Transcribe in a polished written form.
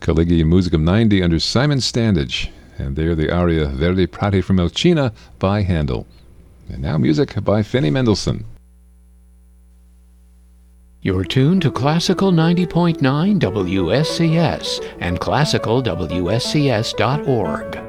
Colleghi Musicum 90 under Simon Standage. And there the aria Verdi Prati from Melchina by Handel. And now music by Finney Mendelssohn. You're tuned to Classical 90.9 WSCS and classicalwscs.org.